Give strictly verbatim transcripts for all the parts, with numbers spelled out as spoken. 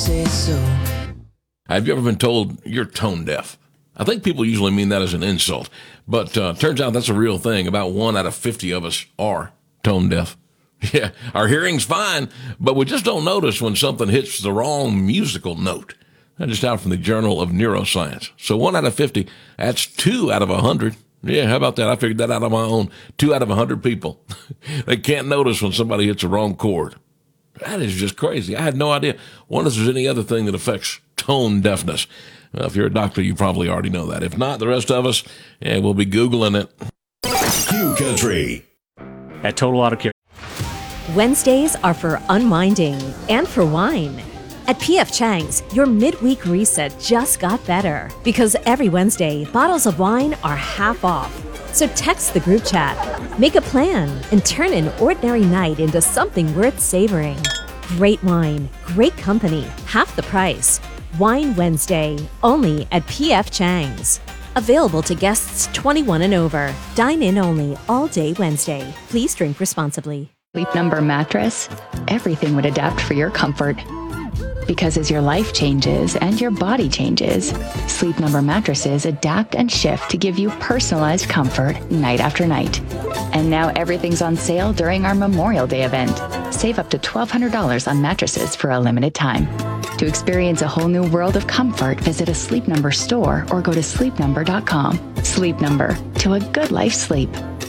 say so. Have you ever been told you're tone deaf? I think people usually mean that as an insult, but uh, turns out that's a real thing. About one out of fifty of us are tone deaf. Yeah, our hearing's fine, but we just don't notice when something hits the wrong musical note. That just out from the Journal of Neuroscience. So one out of fifty, that's two out of one hundred. Yeah, how about that? I figured that out on my own. Two out of one hundred people. They can't notice when somebody hits the wrong chord. That is just crazy. I had no idea. Wonder if there's any other thing that affects tone deafness. Well, if you're a doctor, you probably already know that. If not, the rest of us, yeah, we'll be Googling it. Q Country. At Total Auto Care. Wednesdays are for unwinding and for wine. At P F Chang's, your midweek reset just got better because every Wednesday, bottles of wine are half off. So text the group chat, make a plan, and turn an ordinary night into something worth savoring. Great wine, great company, half the price. Wine Wednesday, only at P F Chang's. Available to guests twenty-one and over. Dine in only all day Wednesday. Please drink responsibly. Sleep Number mattress, everything would adapt for your comfort. Because as your life changes and your body changes, Sleep Number mattresses adapt and shift to give you personalized comfort night after night. And now everything's on sale during our Memorial Day event. Save up to twelve hundred dollars on mattresses for a limited time. To experience a whole new world of comfort, visit a Sleep Number store or go to sleep number dot com. Sleep Number, to a good life sleep.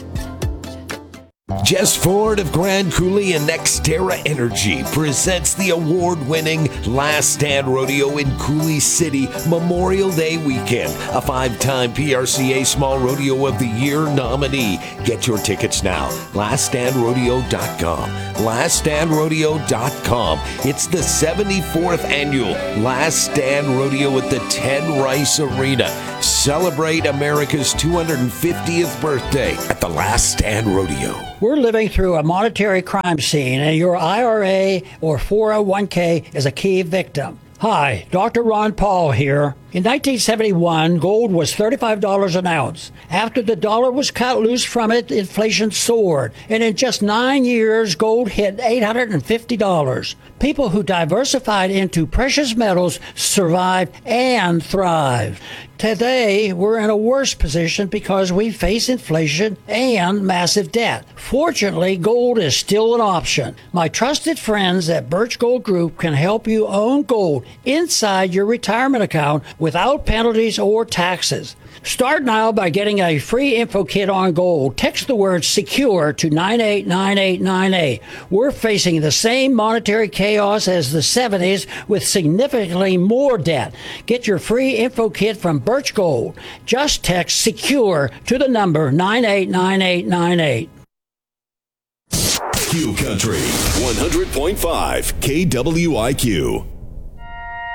Jess Ford of Grand Coulee and Nextera Energy presents the award-winning Last Stand Rodeo in Coulee City Memorial Day weekend, a five-time P R C A Small Rodeo of the Year nominee. Get your tickets now. last stand rodeo dot com. last stand rodeo dot com. It's the seventy-fourth annual Last Stand Rodeo at the Ted Rice Arena. Celebrate America's two hundred fiftieth birthday at the Last Stand Rodeo. We're living through a monetary crime scene, and your I R A or four oh one k is a key victim. Hi, Doctor Ron Paul here. In nineteen seventy-one, gold was thirty-five dollars an ounce. After the dollar was cut loose from it, inflation soared. And in just nine years, gold hit eight hundred fifty dollars. People who diversified into precious metals survived and thrived. Today, we're in a worse position because we face inflation and massive debt. Fortunately, gold is still an option. My trusted friends at Birch Gold Group can help you own gold inside your retirement account without penalties or taxes. Start now by getting a free info kit on gold. Text the word SECURE to nine eight nine eight nine eight. We're facing the same monetary chaos as the seventies with significantly more debt. Get your free info kit from Birch Gold. Just text SECURE to the number nine eight nine eight nine eight. Q Country one hundred point five K W I Q.